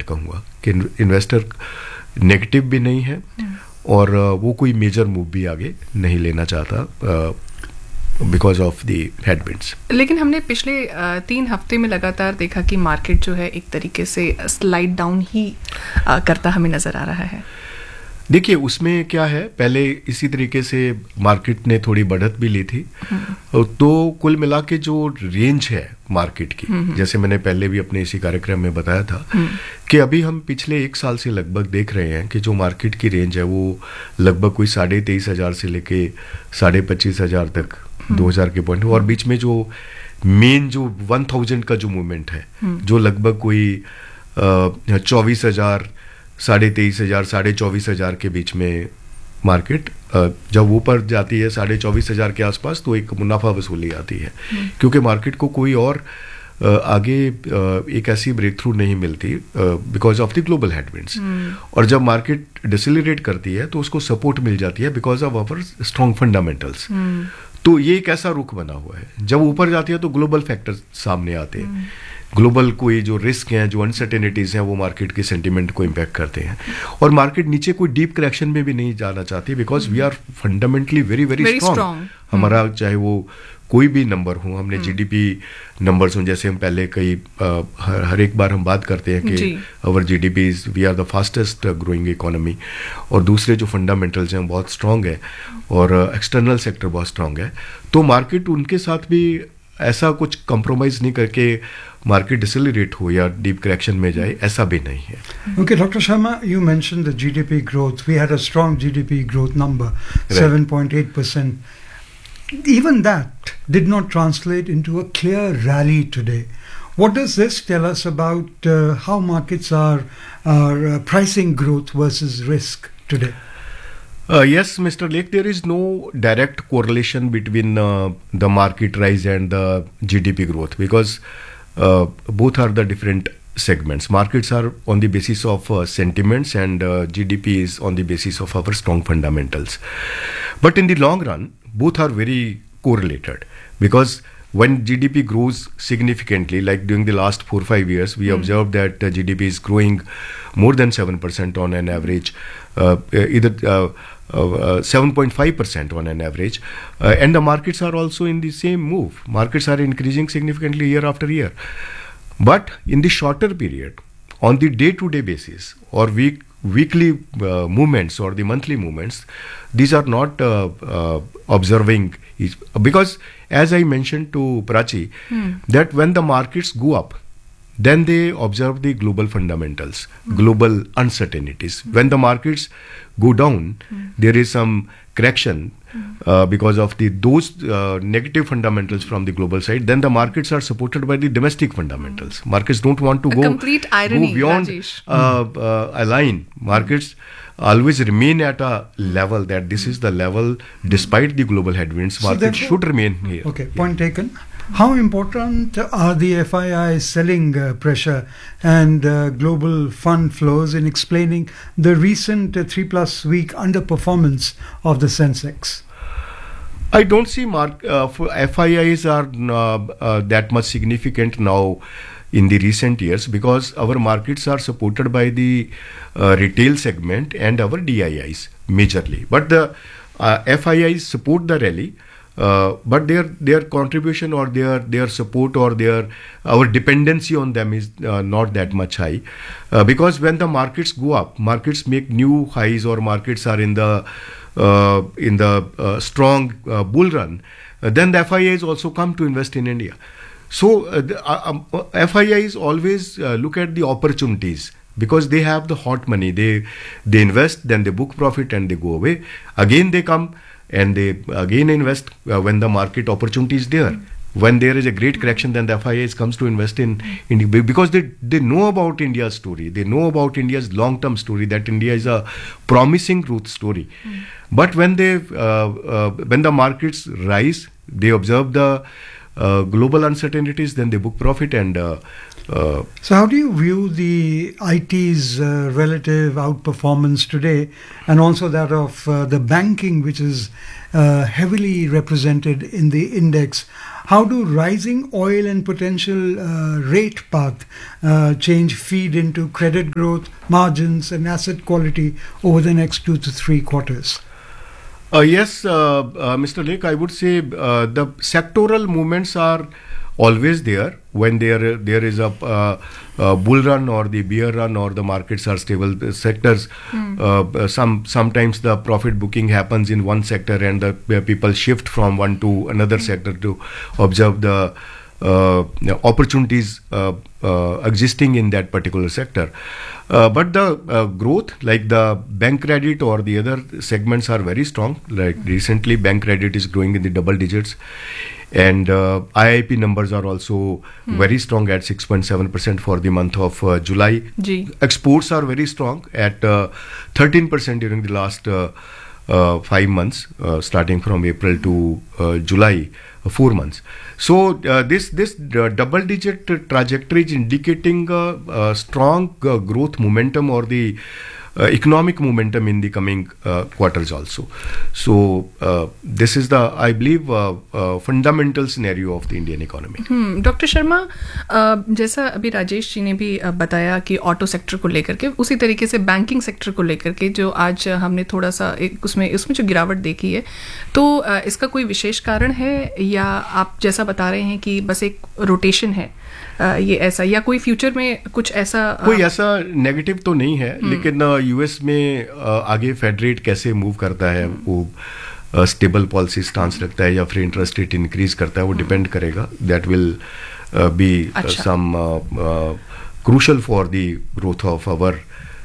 कहूँगा कि investor negative भी नहीं है और वो कोई मेजर मूव भी आगे नहीं लेना चाहता बिकॉज ऑफ द हेडविंड्स। लेकिन हमने पिछले 3 हफ्ते में लगातार देखा कि मार्केट जो है एक तरीके से स्लाइड डाउन ही करता हमें नजर आ रहा है। देखिए उसमें क्या है, पहले इसी तरीके से मार्केट ने थोड़ी बढ़त भी ली थी, तो कुल मिला के जो रेंज है मार्केट की, जैसे मैंने पहले भी अपने इसी कार्यक्रम में बताया था कि अभी हम पिछले 1 साल से लगभग देख रहे हैं कि जो मार्केट की रेंज है वो लगभग कोई 23,500 से लेके 25,500 तक 2000 के पॉइंट, और बीच में जो मेन जो 1000 का जो मूवमेंट है जो लगभग कोई 24,000 23,500 24,000 के बीच में मार्केट जब ऊपर जाती है 24,500 के आसपास तो एक मुनाफा वसूली आती है, क्योंकि मार्केट को कोई और आगे एक ऐसी ब्रेक थ्रू नहीं मिलती because of the global headwinds, और जब मार्केट डिसेलरेट करती है तो उसको सपोर्ट मिल जाती है because of our strong fundamentals. तो ये एक ऐसा रुख बना हुआ है, जब ऊपर जाती है तो ग्लोबल फैक्टर सामने आते हैं, ग्लोबल कोई जो रिस्क हैं, जो अनसर्टेनिटीज हैं, वो मार्केट के सेंटीमेंट को इम्पैक्ट करते हैं, और मार्केट नीचे कोई डीप करेक्शन में भी नहीं जाना चाहती because we are fundamentally very very strong. हमारा चाहे वो कोई भी नंबर हो, हमने जीडीपी नंबर्स हों, जैसे हम पहले कई हर एक बार हम बात करते हैं कि अवर GDP is we are the fastest growing economy, और दूसरे जो फंडामेंटल्स हैं बहुत स्ट्रॉन्ग है और एक्सटर्नल सेक्टर बहुत स्ट्रॉन्ग है, तो मार्केट उनके साथ भी ऐसा कुछ कंप्रोमाइज नहीं करके मार्केट डिसेलरेट हो या डीप करेक्शन में जाए, ऐसा भी नहीं है। Okay, Dr. Sharma, you mentioned the GDP growth. We had a strong GDP growth number, 7.8%. Even that did not translate into a clear rally today. What does this tell us about how markets are pricing growth versus risk today? Yes, Mr. Lake, there is no direct correlation between the market rise and the GDP growth because both are the different segments. Markets are on the basis of sentiments and GDP is on the basis of our strong fundamentals. But in the long run, both are very correlated because when GDP grows significantly, like during the last 4-5 years, we observed that GDP is growing more than 7% on an average, either 7.5% on an average, and the markets are also in the same move. Markets are increasing significantly year after year. But in the shorter period, on the day-to-day basis or weekly movements or the monthly movements, these are not observing because as I mentioned to Prachi, that when the markets go up, then they observe the global fundamentals, global uncertainties. When the markets go down, there is some correction because of those negative fundamentals from the global side. Then the markets are supported by the domestic fundamentals. Markets don't want to go beyond a line. Markets always remain at a level that this is the level despite the global headwinds. Markets should remain here. Okay, point taken. How important are the FII selling pressure and global fund flows in explaining the recent 3+ week underperformance of the Sensex? I don't see FIIs are that much significant now in the recent years because our markets are supported by the retail segment and our DIIs majorly. But the FIIs support the rally. But their contribution or their support or our dependency on them is not that much high because when the markets go up, markets make new highs or markets are in the strong bull run, then the FIIs also come to invest in India. So FIIs always look at the opportunities because they have the hot money. They invest, then they book profit and they go away. Again they come and they again invest when the market opportunity is there. When there is a great correction, then the FIIs comes to invest in India because they know about India's story. They know about India's long-term story, that India is a promising growth story. But when the markets rise, they observe the global uncertainties, then they book profit and. So how do you view the IT's relative outperformance today, and also that of the banking, which is heavily represented in the index? How do rising oil and potential rate path change feed into credit growth, margins, and asset quality over the next 2 to 3 quarters? Yes, Mr. Lake, I would say the sectoral movements are always there when there is a bull run or the bear run or the markets are stable sectors. Sometimes the profit booking happens in one sector and the people shift from one to another sector to observe the opportunities existing in that particular sector. But the growth, like the bank credit or the other segments, are very strong. Like recently, bank credit is growing in the double digits. And IIP numbers are also very strong at 6.7% for the month of July. Exports are very strong at 13% during the last 5 months, starting from April to July, 4 months. So this double-digit trajectory is indicating a strong growth momentum or the economic momentum in the coming quarters also. So this is the, I believe, fundamental scenario of the Indian economy. Doctor Sharma, जैसा अभी राजेश जी ने भी बताया कि auto sector को लेकर के, उसी तरीके से बैंकिंग सेक्टर को लेकर के जो आज हमने थोड़ा सा उसमें जो गिरावट देखी है, तो इसका कोई विशेष कारण है या आप जैसा बता रहे हैं कि बस एक रोटेशन है, ये ऐसा, या कोई फ्यूचर में कुछ ऐसा कोई ऐसा नेगेटिव तो नहीं है, लेकिन यूएस में आगे फेड रेट कैसे मूव करता है, वो स्टेबल पॉलिसी स्टांस रखता है या फिर इंटरेस्ट रेट इंक्रीज करता है, वो डिपेंड करेगा. That will be some crucial for the growth of our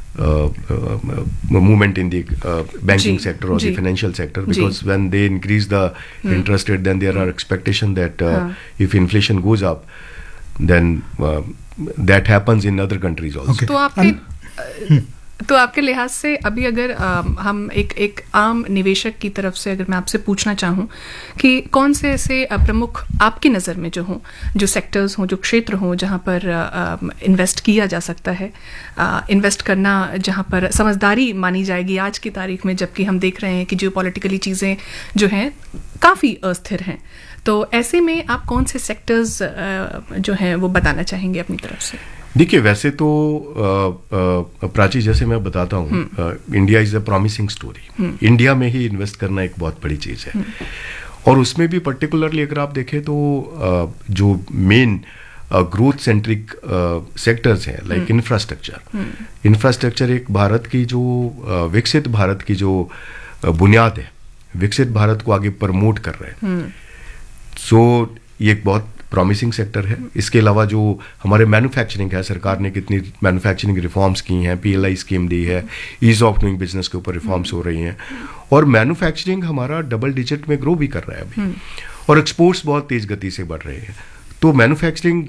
movement in the banking sector or the financial sector, because when they increase the interest rate, then there are expectation that if inflation goes up, then that happens in other countries also. तो आपके लिहाज से अभी अगर हम एक आम निवेशक की तरफ से अगर मैं आपसे पूछना चाहूँ कि कौन से ऐसे प्रमुख आपकी नज़र में जो हों, जो सेक्टर्स हों, जो क्षेत्र हों जहाँ पर इन्वेस्ट किया जा सकता है, इन्वेस्ट करना जहाँ पर समझदारी मानी जाएगी आज की तारीख में, जबकि हम देख रहे हैं कि जियो पॉलिटिकली चीज़ें जो हैं काफ़ी अस्थिर हैं, तो ऐसे में आप कौन से सेक्टर्स जो हैं वो बताना चाहेंगे अपनी तरफ से? देखिए, वैसे तो प्राची, जैसे मैं बताता हूँ, India is a promising story. India में ही इन्वेस्ट करना एक बहुत बड़ी चीज़ है, और उसमें भी पर्टिकुलरली अगर आप देखें तो जो मेन ग्रोथ सेंट्रिक सेक्टर्स हैं, लाइक इंफ्रास्ट्रक्चर एक भारत की जो विकसित भारत की जो बुनियाद है, विकसित भारत को आगे प्रमोट कर रहे हैं. सो ये एक बहुत प्रॉमिसिंग सेक्टर है. इसके अलावा जो हमारे मैन्युफैक्चरिंग है, सरकार ने कितनी मैन्युफैक्चरिंग रिफॉर्म्स की हैं, PLI स्कीम दी है, ईज ऑफ डूइंग बिजनेस के ऊपर रिफॉर्म्स हो रही हैं, और मैन्युफैक्चरिंग हमारा डबल डिजिट में ग्रो भी कर रहा है अभी, और एक्सपोर्ट्स बहुत तेज गति से बढ़ रहे हैं. तो manufacturing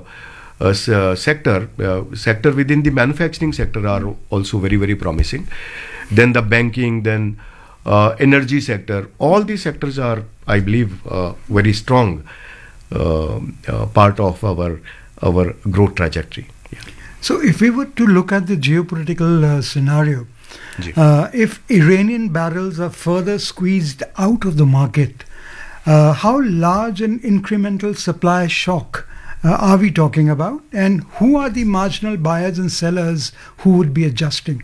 sector within the manufacturing sector are also very, very promising. Then the banking, then energy sector, all these sectors are, I believe, very strong part of our growth trajectory. Yeah. So if we were to look at the geopolitical scenario, if Iranian barrels are further squeezed out of the market, how large an incremental supply shock are we talking about, and who are the marginal buyers and sellers who would be adjusting?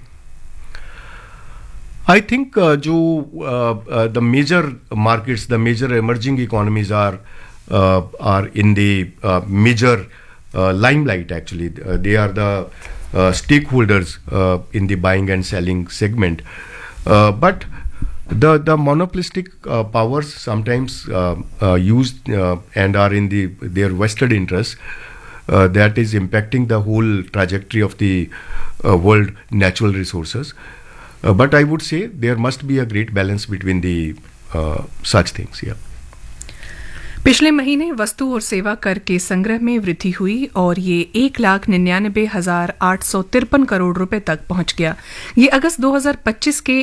I think the major markets, the major emerging economies are in the major limelight. Actually, they are the stakeholders in the buying and selling segment. But the monopolistic powers sometimes used and are in their vested interests that is impacting the whole trajectory of the world natural resources. But I would say there must be a great balance between the such things. Yeah. पिछले महीने वस्तु और सेवा कर के संग्रह में वृद्धि हुई और ये 1,99,853 करोड़ रुपए तक पहुंच गया। ये अगस्त 2025 के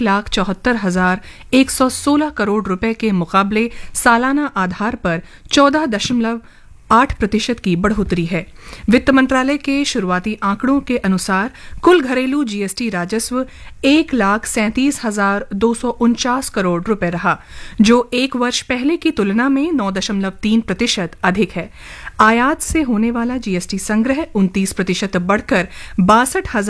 1,74,116 करोड़ रुपए के मुकाबले सालाना आधार पर 14.8% की बढ़ोतरी है। वित्त मंत्रालय के शुरुआती आंकड़ों के अनुसार कुल घरेलू जीएसटी राजस्व 1,37,249 करोड़ रुपए रहा, जो एक वर्ष पहले की तुलना में 9.3% अधिक है। आयात से होने वाला जीएसटी संग्रह 29% बढ़कर 62,000